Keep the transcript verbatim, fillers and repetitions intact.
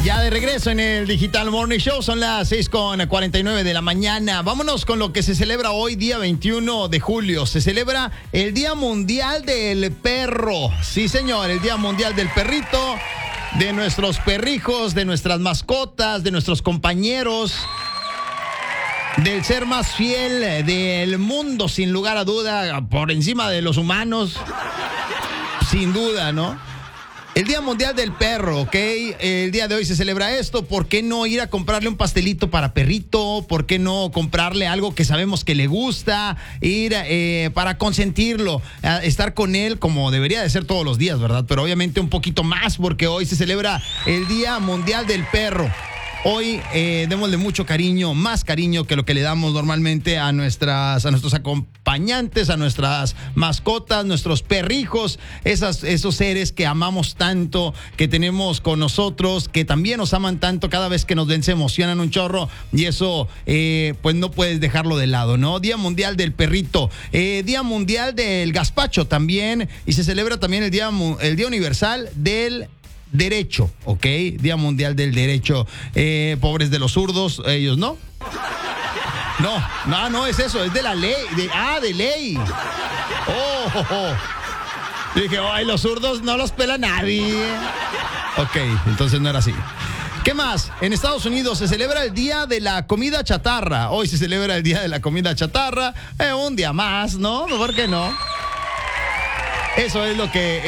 Ya de regreso en el Digital Morning Show, son las seis con cuarenta y nueve de la mañana. Vámonos con lo que se celebra hoy, día veintiuno de julio. Se celebra el Día Mundial del Perro. Sí, señor, el Día Mundial del Perrito, de nuestros perrijos, de nuestras mascotas, de nuestros compañeros, del ser más fiel del mundo, sin lugar a duda, por encima de los humanos, sin duda, ¿no? El Día Mundial del Perro, ¿ok? El día de hoy se celebra esto. ¿Por qué no ir a comprarle un pastelito para perrito? ¿Por qué no comprarle algo que sabemos que le gusta? Ir eh, para consentirlo, estar con él como debería de ser todos los días, ¿verdad? Pero obviamente un poquito más porque hoy se celebra el Día Mundial del Perro. Hoy eh, démosle mucho cariño, más cariño que lo que le damos normalmente a nuestras, a nuestros acompañantes, a nuestras mascotas, nuestros perrijos, esas, esos seres que amamos tanto, que tenemos con nosotros, que también nos aman tanto. Cada vez que nos ven se emocionan un chorro y eso eh, pues no puedes dejarlo de lado, ¿no? Día Mundial del Perrito, eh, Día Mundial del Gazpacho también, y se celebra también el Día, el Día Universal del Derecho, ¿ok? Día Mundial del Derecho. Eh, pobres de los zurdos, ellos no. No, no, no es eso, es de la ley. De, ah, de ley. Oh, oh, oh. Dije, ay, los zurdos no los pela nadie. Ok, entonces no era así. ¿Qué más? En Estados Unidos se celebra el Día de la Comida Chatarra. Hoy se celebra el Día de la Comida Chatarra. Eh, un día más, ¿no? ¿Por qué no? Eso es lo que...